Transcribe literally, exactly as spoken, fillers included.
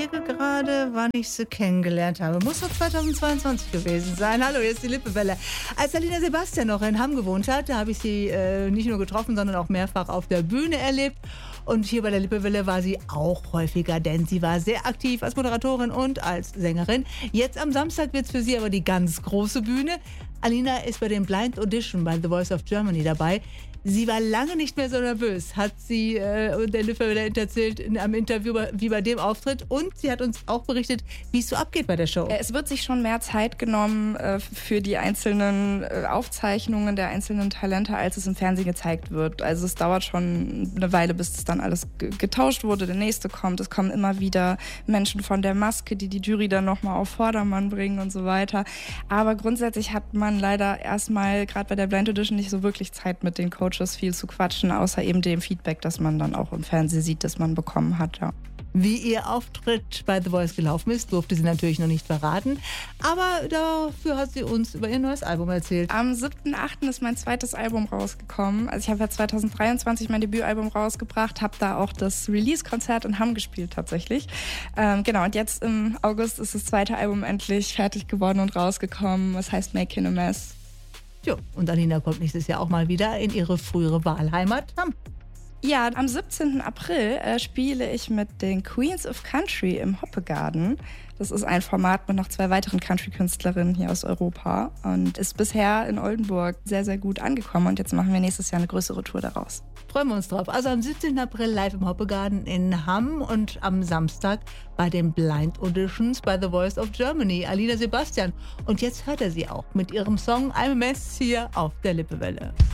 überlege gerade, wann ich sie kennengelernt habe. Muss doch zweitausendzweiundzwanzig gewesen sein. Hallo, hier ist die Lippewelle. Als Alina Sebastian noch in Hamm gewohnt hat, da habe ich sie äh, nicht nur getroffen, sondern auch mehrfach auf der Bühne erlebt. Und hier bei der Lippewelle war sie auch häufiger, denn sie war sehr aktiv als Moderatorin und als Sängerin. Jetzt am Samstag wird es für sie aber die ganz große Bühne. Alina ist bei dem Blind Audition bei The Voice of Germany dabei. Sie war lange nicht mehr so nervös, hat sie äh, der Lippewelle erzählt in einem Interview, wie bei dem Auftritt. Und sie hat uns auch berichtet, wie es so abgeht bei der Show. Es wird sich schon mehr Zeit genommen äh, für die einzelnen äh, Aufzeichnungen der einzelnen Talente, als es im Fernsehen gezeigt wird. Also es dauert schon eine Weile, bis es dann alles g- getauscht wurde, der nächste kommt. Es kommen immer wieder Menschen von der Maske, die die Jury dann nochmal auf Vordermann bringen und so weiter. Aber grundsätzlich hat man leider erstmal, gerade bei der Blind Audition, nicht so wirklich Zeit mit den Coaches viel zu quatschen, außer eben dem Feedback, das man dann auch im Fernsehen sieht, das man bekommen hat, ja. Wie ihr Auftritt bei The Voice gelaufen ist, durfte sie natürlich noch nicht verraten. Aber dafür hat sie uns über ihr neues Album erzählt. Am siebten achten ist mein zweites Album rausgekommen. Also ich habe ja zweitausenddreiundzwanzig mein Debütalbum rausgebracht, habe da auch das Release-Konzert in Hamm gespielt tatsächlich. Ähm, genau, und jetzt im August ist das zweite Album endlich fertig geworden und rausgekommen. Es heißt Making a Mess. Jo, und Alina kommt nächstes Jahr auch mal wieder in ihre frühere Wahlheimat Hamm. Ja, am siebzehnten April äh, spiele ich mit den Queens of Country im Hoppegarden. Das ist ein Format mit noch zwei weiteren Country-Künstlerinnen hier aus Europa und ist bisher in Oldenburg sehr, sehr gut angekommen. Und jetzt machen wir nächstes Jahr eine größere Tour daraus. Freuen wir uns drauf. Also am siebzehnten April live im Hoppegarden in Hamm und am Samstag bei den Blind Auditions bei The Voice of Germany, Alina Sebastian. Und jetzt hört er sie auch mit ihrem Song I'm a Mess hier auf der Lippewelle.